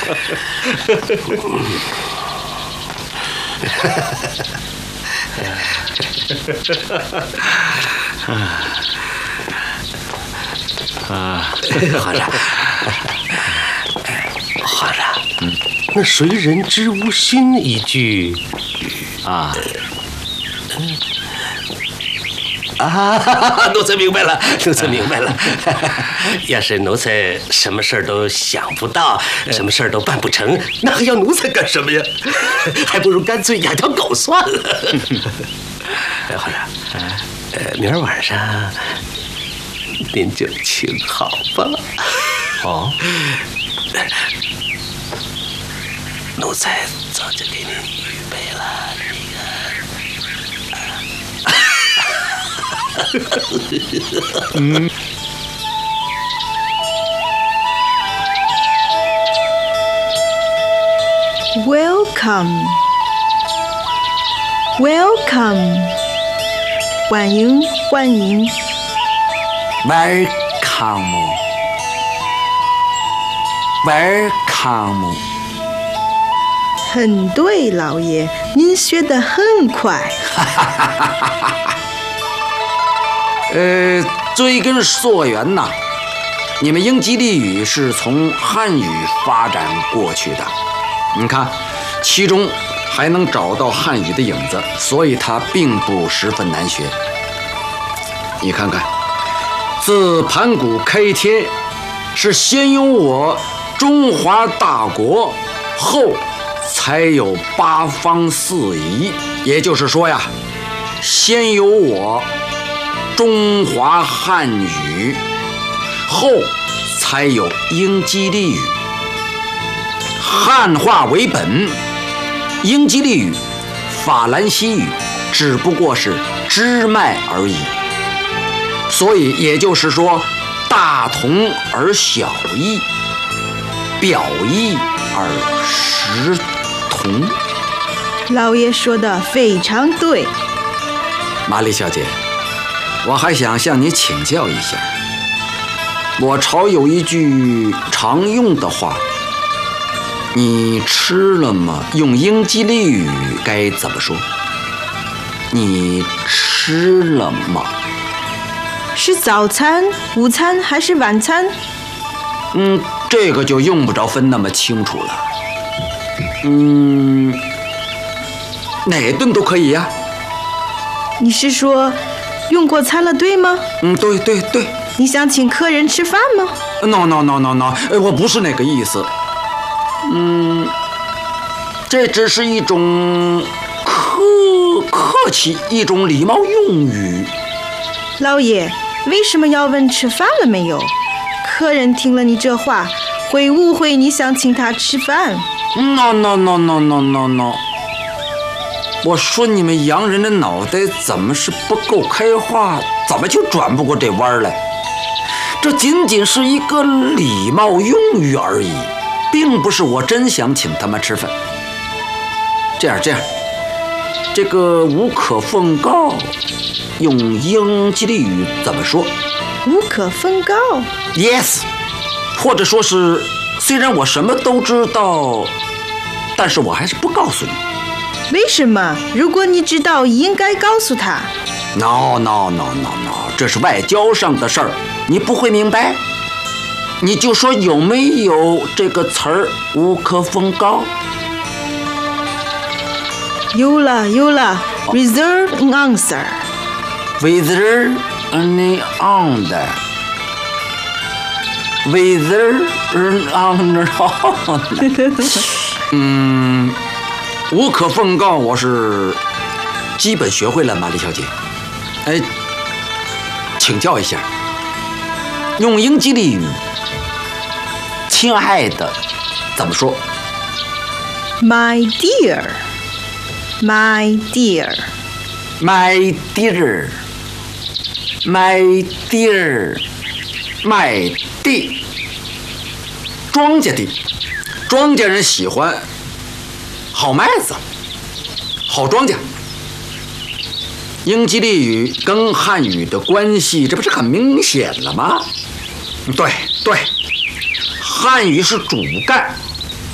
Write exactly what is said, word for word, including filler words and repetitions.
啊，皇上，皇上，嗯，那谁人之无心一句啊？啊，奴才明白了，奴才明白了。要是奴才什么事儿都想不到，什么事儿都办不成，那还要奴才干什么呀？还不如干脆养条狗算了。皇上，呃，明儿晚上您就请好吧。哦，奴才早就给您预备了这个。嗯。 Welcome, welcome， 欢迎欢迎。 Welcome, welcome。 很对，老爷，您学得很快。 呃，追根溯源呐，你们英吉利语是从汉语发展过去的。你看，其中还能找到汉语的影子，所以它并不十分难学。你看看，自盘古开天，是先有我中华大国，后才有八方四夷。也就是说呀，先有我中华汉语，后才有英吉利语。汉化为本，英吉利语、法兰西语只不过是支脉而已。所以也就是说，大同而小异，表异而实同。 老爷说的非常对。 玛丽小姐，我还想向你请教一下。我朝有一句常用的话，你吃了吗？用英吉利语该怎么说？你吃了吗？ 是早餐、午餐还是晚餐？ 嗯，这个就用不着分那么清楚了。嗯，哪顿都可以呀。 你是说用过餐了，对吗？ 嗯，对对对。 你想请客人吃饭吗 ？No no no no no， 我不是那个意思。嗯，这只是一种客客气，一种礼貌用语。 老爷，为什么要问吃饭了没有？客人听了你这话，会误会你想请他吃饭。 No no no no no no no。我说你们洋人的脑袋怎么是不够开化，怎么就转不过这弯来？这仅仅是一个礼貌用语而已。并不是我真想请他们吃饭。这样这样，这个无可奉告用英吉利语怎么说？ 无可奉告 Yes， 或者说是虽然我什么都知道，但是我还是不告诉你。 为什么？如果你知道，应该告诉他。 No no no no no， 这是外交上的事儿，你不会明白。你就说有没有这个词儿无可奉告？ 有了有了 ，reserve an answer。 Reserve an answer。 Reserve an answer。 嗯，无可奉告我是基本学会了，玛丽小姐。哎，请教一下，用英吉利语亲爱的怎么说？ My dear, my dear, my dear, my dear， 麦地，庄稼地，庄稼人喜欢好麦子，好庄稼。英吉利语跟汉语的关系，这不是很明显了吗？对对。汉语是主干，